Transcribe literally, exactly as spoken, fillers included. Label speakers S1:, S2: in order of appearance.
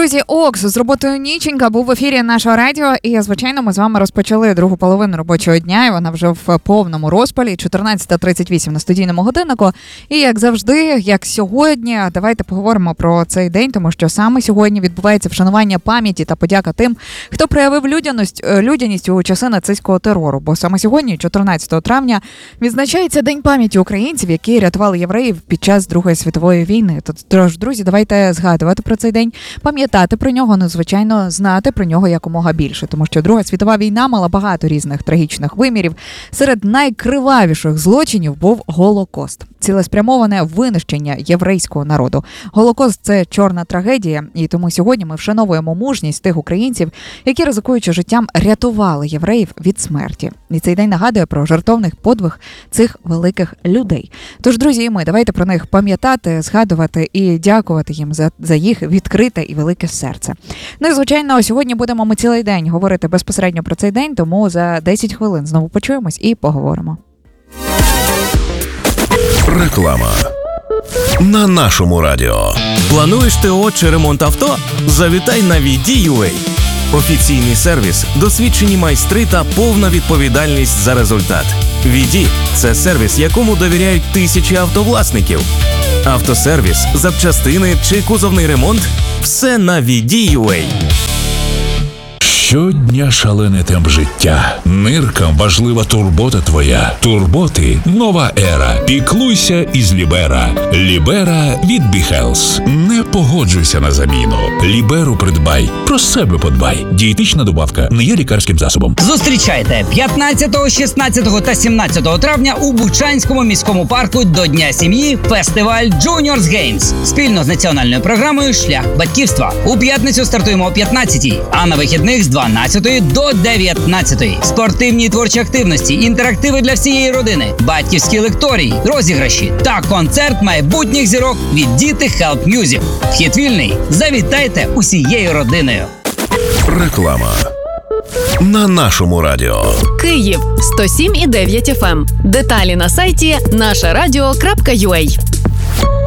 S1: Друзі, Окс з роботою Ніченька був в ефірі нашого радіо, і, звичайно, ми з вами розпочали другу половину робочого дня, і вона вже в повному розпалі, чотирнадцята тридцять вісім на студійному годиннику. І, як завжди, як сьогодні, давайте поговоримо про цей день, тому що саме сьогодні відбувається вшанування пам'яті та подяка тим, хто проявив людяність, людяність у часи нацистського терору. Бо саме сьогодні, чотирнадцятого травня, відзначається День пам'яті українців, які рятували євреїв під час Другої світової війни. Тож, друзі, давайте згадувати про цей день, пам'ятати про нього, ну, звичайно, знати про нього якомога більше, тому що Друга світова війна мала багато різних трагічних вимірів. Серед найкривавіших злочинів був Голокост. Цілеспрямоване винищення єврейського народу. Голокост – це чорна трагедія, і тому сьогодні ми вшановуємо мужність тих українців, які, ризикуючи життям, рятували євреїв від смерті. І цей день нагадує про жертовний подвиг цих великих людей. Тож, друзі, і ми, давайте про них пам'ятати, згадувати і дякувати їм за, за їх відкрите і велике серце. Ну і, звичайно, сьогодні будемо ми цілий день говорити безпосередньо про цей день, тому за десять хвилин знову почуємось і поговоримо.
S2: Реклама на нашому радіо.
S3: Плануєш ТО чи ремонт авто? Завітай на ві ді ю ей. Офіційний сервіс, досвідчені майстри та повна відповідальність за результат. ві ді – це сервіс, якому довіряють тисячі автовласників. Автосервіс, запчастини чи кузовний ремонт – все на ві ді ю ей.
S4: Щодня шалений темп життя. Ниркам важлива турбота твоя. Турботи – нова ера. Піклуйся із Лібера. Лібера від Біхелс. Не погоджуйся на заміну. Ліберу придбай. Про себе подбай. Дієтична добавка не є лікарським засобом.
S5: Зустрічайте п'ятнадцятого, шістнадцятого та сімнадцятого травня у Бучанському міському парку до Дня сім'ї фестиваль Juniors Games. Спільно з національною програмою «Шлях батьківства». У п'ятницю стартуємо о п'ятнадцятій, а на вихідних з дванадцятої до дев'ятнадцятої. Спортивні і творчі активності, інтерактиви для всієї родини, батьківські лекторії, розіграші та концерт майбутніх зірок від Діти Help Music. Вхід вільний. Завітайте усією родиною.
S2: Реклама на нашому радіо.
S6: Київ сто сім і дев'ять еф ем. Деталі на сайті наша радіо крапка ю а.